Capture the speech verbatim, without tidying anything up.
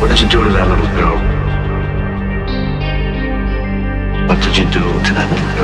What did you do to that little girl? What did you do to that little girl?